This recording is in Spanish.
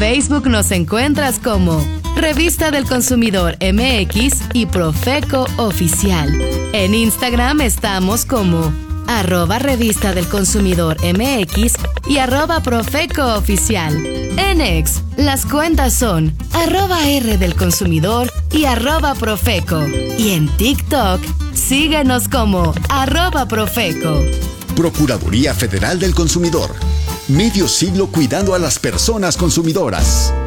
Facebook nos encuentras como Revista del Consumidor MX y Profeco Oficial. En Instagram estamos como @Revista del Consumidor MX y @Profeco Oficial. En X, las cuentas son @R del Consumidor y @Profeco. Y en TikTok, síguenos como @Profeco. Procuraduría Federal del Consumidor. Medio siglo cuidando a las personas consumidoras.